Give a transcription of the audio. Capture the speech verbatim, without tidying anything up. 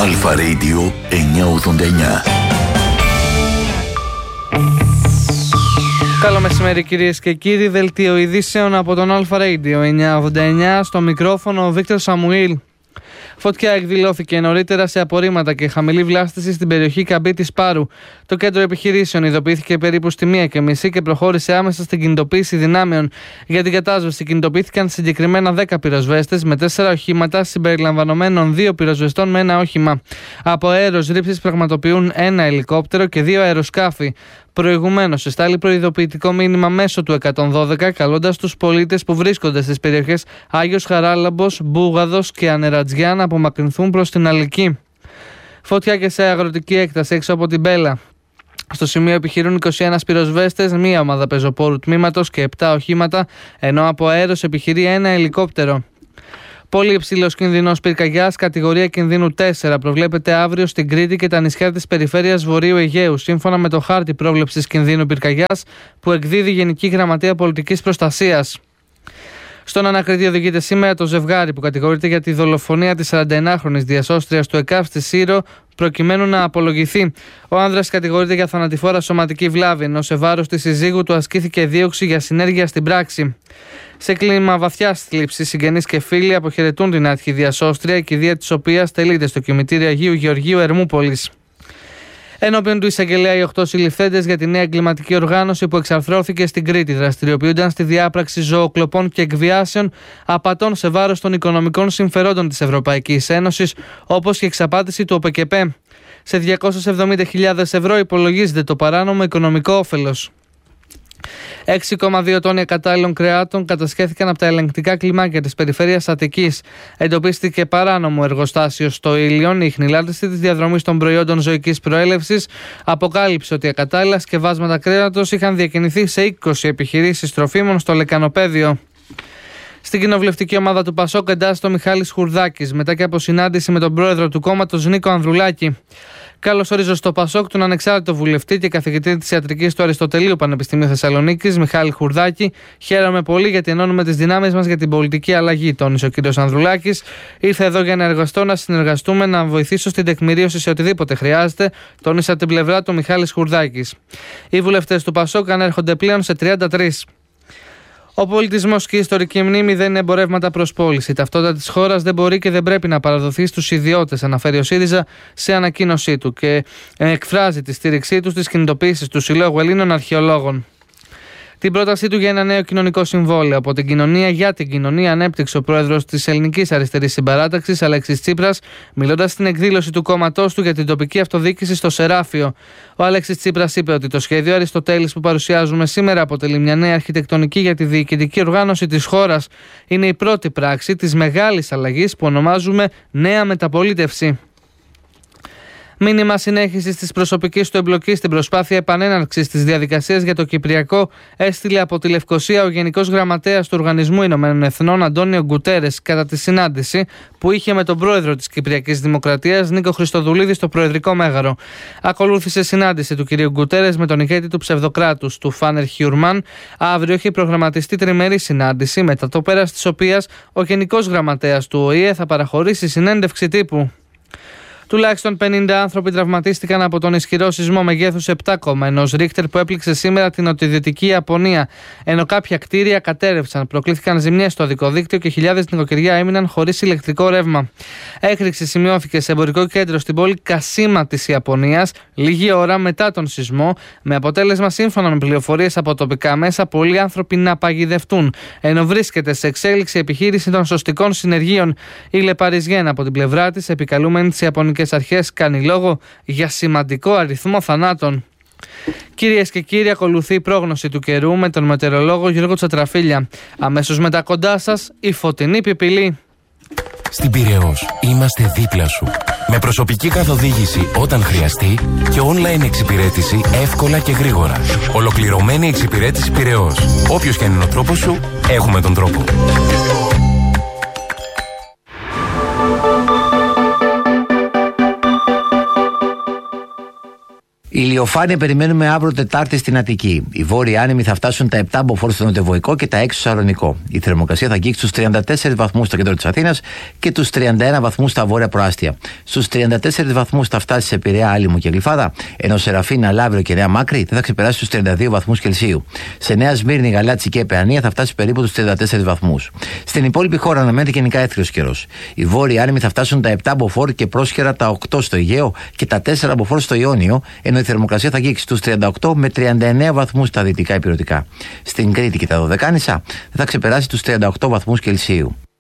Αλφα Radio εννιακόσια ογδόντα εννιά. Καλό μεσημέρι κυρίες και κύριοι, δελτίο ειδήσεων από τον Αλφα Radio εννιακόσια ογδόντα εννιά, στο μικρόφωνο ο Βίκτορ Σαμουήλ. Φωτιά εκδηλώθηκε νωρίτερα σε απορρίμματα και χαμηλή βλάστηση στην περιοχή Καμπή της Πάρου. Το κέντρο επιχειρήσεων ειδοποιήθηκε περίπου στη μία και μισή και προχώρησε άμεσα στην κινητοποίηση δυνάμεων. Για την κατάσβεση κινητοποιήθηκαν συγκεκριμένα δέκα πυροσβέστες με τέσσερα οχήματα, συμπεριλαμβανομένων δύο πυροσβεστών με ένα όχημα. Από αέρος ρήψης πραγματοποιούν ένα ελικόπτερο και δύο αεροσκάφη. Προηγουμένως, εστάλει προειδοποιητικό μήνυμα μέσω του εκατόν δώδεκα, καλώντας τους πολίτες που βρίσκονται στις περιοχές Άγιος Χαράλαμπος, Μπούγαδος και Ανερατζιά να απομακρυνθούν προς την Αλική. Φωτιά και σε αγροτική έκταση έξω από την Μπέλα. Στο σημείο επιχειρούν είκοσι ένα πυροσβέστες, μία ομάδα πεζοπόρου τμήματος και επτά οχήματα, ενώ από αέρος επιχειρεί ένα ελικόπτερο. Πολύ υψηλός κινδυνός πυρκαγιάς, κατηγορία κινδύνου τέσσερα, προβλέπεται αύριο στην Κρήτη και τα νησιά της περιφέρειας Βορείου Αιγαίου, σύμφωνα με το χάρτη πρόβλεψης κινδύνου πυρκαγιάς που εκδίδει η Γενική Γραμματεία Πολιτικής Προστασίας. Στον Ανακριτή οδηγείται σήμερα το ζευγάρι που κατηγορείται για τη δολοφονία της σαρανταενάχρονης διασώστριας του ΕΚΑΒ στη Σύρο, προκειμένου να απολογηθεί. Ο άνδρας κατηγορείται για θανατηφόρα σωματική βλάβη, ενώ σε βάρος της συζύγου του ασκήθηκε δίωξη για συνέργεια στην πράξη. Σε κλίμα βαθιάς θλίψης, συγγενείς και φίλοι αποχαιρετούν την άτυχη διασώστρια, η κηδεία της οποίας τελείται στο κημητήριο Αγίου Γεωργίου Ερμούπολης. Ενώπιον του εισαγγελέα οι οκτώ συλληφθέντες για τη νέα εγκληματική οργάνωση που εξαρθρώθηκε στην Κρήτη δραστηριοποιούνταν στη διάπραξη ζωοκλοπών και εκβιάσεων, απατών σε βάρος των οικονομικών συμφερόντων της Ευρωπαϊκής Ένωσης, όπως και εξαπάτηση του ΟΠΕΚΕΠΕ. Σε διακόσιες εβδομήντα χιλιάδες ευρώ υπολογίζεται το παράνομο οικονομικό όφελος. έξι κόμμα δύο τόνοι ακατάλληλων κρεάτων κατασχέθηκαν από τα ελεγκτικά κλιμάκια της περιφέρειας Αττικής. Εντοπίστηκε παράνομο εργοστάσιο στο Ήλιον. Η ιχνηλάτηση της διαδρομής των προϊόντων ζωικής προέλευσης αποκάλυψε ότι ακατάλληλα σκευάσματα κρέατος είχαν διακινηθεί σε είκοσι επιχειρήσεις τροφίμων στο Λεκανοπαίδιο. Στην κοινοβουλευτική ομάδα του Πασόκ εντάσσεται ο Μιχάλης Χουρδάκης μετά και από συνάντηση με τον πρόεδρο του κόμματος Νίκο Ανδρουλάκη. Καλωσορίζω στο Πασόκ τον ανεξάρτητο βουλευτή και καθηγητή της Ιατρικής του Αριστοτελείου Πανεπιστημίου Θεσσαλονίκης, Μιχάλη Χουρδάκη. Χαίρομαι πολύ γιατί ενώνουμε τις δυνάμεις μας για την πολιτική αλλαγή, τόνισε ο κ. Ανδρουλάκης. Ήρθα εδώ για να εργαστώ, να συνεργαστούμε, να βοηθήσω στην τεκμηρίωση σε οτιδήποτε χρειάζεται, τόνισε από την πλευρά του Μιχάλης Χουρδάκης. Οι βουλευτές του Πασόκ ανέρχονται πλέον σε τριάντα τρία. Ο πολιτισμός και η ιστορική μνήμη δεν είναι εμπορεύματα προς πώληση. Η ταυτότητα της χώρας δεν μπορεί και δεν πρέπει να παραδοθεί στους ιδιώτες, αναφέρει ο ΣΥΡΙΖΑ σε ανακοίνωσή του και εκφράζει τη στήριξή του στις κινητοποιήσεις του Συλλόγου Ελλήνων Αρχαιολόγων. Την πρότασή του για ένα νέο κοινωνικό συμβόλαιο από την κοινωνία για την κοινωνία ανέπτυξε ο πρόεδρος της Ελληνικής Αριστερής Συμπαράταξης, Αλέξης Τσίπρας, μιλώντας στην εκδήλωση του κόμματός του για την τοπική αυτοδιοίκηση στο Σεράφιο. Ο Αλέξης Τσίπρας είπε ότι το σχέδιο Αριστοτέλης που παρουσιάζουμε σήμερα αποτελεί μια νέα αρχιτεκτονική για τη διοικητική οργάνωση της χώρας. Είναι η πρώτη πράξη της μεγάλης αλλαγής που ονομάζουμε νέα μεταπολίτευση. Μήνυμα συνέχισης της προσωπικής του εμπλοκής στην προσπάθεια επανέναρξης της διαδικασίας για το Κυπριακό έστειλε από τη Λευκοσία ο Γενικός Γραμματέας του Οργανισμού Ηνωμένων Εθνών Αντώνιο Γκουτέρες κατά τη συνάντηση που είχε με τον πρόεδρο της Κυπριακής Δημοκρατίας Νίκο Χριστοδουλίδη στο Προεδρικό Μέγαρο. Ακολούθησε συνάντηση του κ. Γκουτέρες με τον ηγέτη του ψευδοκράτους του Φάνερ Χιουρμάν. Αύριο έχει προγραμματιστεί τριμερή συνάντηση, μετά το πέρας της οποίας ο Γενικός Γραμματέας του Ο Η Ε θα παραχωρήσει συνέντευξη τύπου. Τουλάχιστον πενήντα άνθρωποι τραυματίστηκαν από τον ισχυρό σεισμό μεγέθους επτά κόμμα ένα Ρίχτερ που έπληξε σήμερα την νοτιοδυτική Ιαπωνία, ενώ κάποια κτίρια κατέρρευσαν. Προκλήθηκαν ζημιές στο οδικό δίκτυο και χιλιάδες νοικοκυριά έμειναν χωρίς ηλεκτρικό ρεύμα. Έκρηξη σημειώθηκε σε εμπορικό κέντρο στην πόλη Κασίμα της Ιαπωνίας λίγη ώρα μετά τον σεισμό, με αποτέλεσμα, σύμφωνα με πληροφορίες από τοπικά μέσα, πολλοί άνθρωποι να παγιδευτούν, ενώ βρίσκεται σε εξέλιξη επιχείρηση των σωστικών συνεργείων. Η Λεπαριζιέν από την πλευρά της, επικαλούμενη τις Ιαπωνικές αρχές, κάνει λόγο για σημαντικό αριθμό θανάτων. Κυρίες και κύριοι, ακολουθεί η πρόγνωση του καιρού με τον μετεωρολόγο Γιώργο Τσατραφίλια. Αμέσως μετά κοντά σας η φωτεινή πιπηλή. Στην Πειραιώς είμαστε δίπλα σου. Με προσωπική καθοδήγηση όταν χρειαστεί και online εξυπηρέτηση εύκολα και γρήγορα. Ολοκληρωμένη εξυπηρέτηση Πειραιώς. Όποιος και αν είναι ο τρόπος σου, έχουμε τον τρόπο. Ηλιοφάνεια περιμένουμε αύριο Τετάρτη στην Αττική. Οι βόρειοι άνεμοι θα φτάσουν τα επτά μποφόρ στο νοτιοβοϊκό και τα έξι στο Σαλονικό. Η θερμοκρασία θα αγγίξει στους τριάντα τέσσερις βαθμούς στο κέντρο της Αθήνας και τους τριάντα ένα βαθμούς στα βόρεια προάστια. Στους τριάντα τέσσερις βαθμούς θα φτάσει σε Πειραιά, Άλυμο και Γλυφάδα, ενώ Σεραφίνα, Λαύριο και Νέα Μάκρη δεν θα ξεπεράσει τους τριάντα δύο βαθμούς Κελσίου. Σε Νέα Σμύρνη, Γαλάτσι και Παιανία θα φτάσει περίπου τους τριάντα τέσσερις βαθμούς. Στην υπόλοιπη χώρα αναμένεται γενικά έθριος καιρός. Οι βόρειοι άνεμοι θα φτάσουν τα επτά μποφόρ και πρόσχερα τα οκτώ στο Αιγαίο και τα τέσσερα μποφόρ στο Ιόνιο, ενώ η θερμοκρασία θα αγγίξει στους τριάντα οκτώ με τριάντα εννέα βαθμούς στα δυτικά υπηρετικά. Στην Κρήτη και τα Δωδεκάνησα δεν θα ξεπεράσει τους τριάντα οκτώ βαθμούς Κελσίου.